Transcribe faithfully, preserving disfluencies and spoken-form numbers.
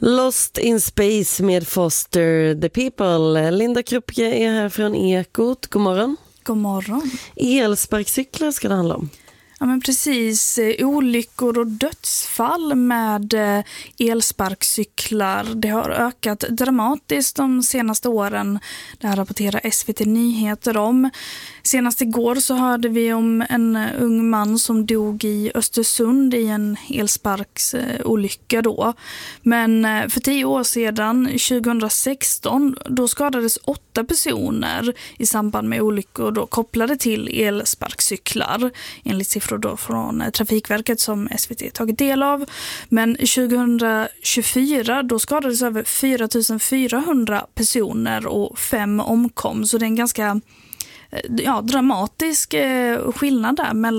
Lost in Space med Foster the People. Linda Kruppke är här från Ekot. God morgon. God morgon. Elsparkcyklar ska det handla om. Ja, men precis. Olyckor och dödsfall med elsparkcyklar. Det har ökat dramatiskt de senaste åren. Det här rapporterar S V T Nyheter om. Senast igår så hörde vi om en ung man som dog i Östersund i en elsparksolycka då. Men för tio år sedan, tjugohundrasexton, då skadades åtta personer i samband med olyckor då, kopplade till elsparkcyklar. Enligt siffror då från Trafikverket som S V T tagit del av. Men tjugohundratjugofyra då skadades över fyra tusen fyrahundra personer och fem omkom. Så det är en ganska ja, dramatisk skillnad där mellan